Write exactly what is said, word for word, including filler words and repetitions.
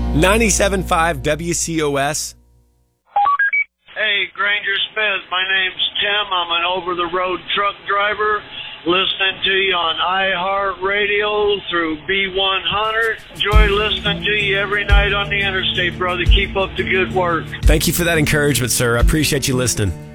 ninety-seven point five W C O S. Hey, Granger Smith. My name's Tim. I'm an over-the-road truck driver listening to you on iHeartRadio through B one hundred. Enjoy listening to you every night on the interstate, brother. Keep up the good work. Thank you for that encouragement, sir. I appreciate you listening.